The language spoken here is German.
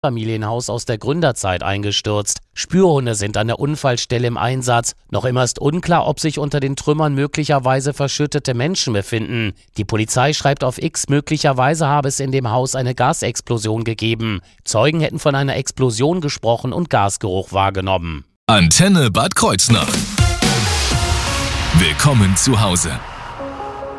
Familienhaus aus der Gründerzeit eingestürzt. Spürhunde sind an der Unfallstelle im Einsatz. Noch immer ist unklar, ob sich unter den Trümmern möglicherweise verschüttete Menschen befinden. Die Polizei schreibt auf X, möglicherweise habe es in dem Haus eine Gasexplosion gegeben. Zeugen hätten von einer Explosion gesprochen und Gasgeruch wahrgenommen. Antenne Bad Kreuznach. Willkommen zu Hause.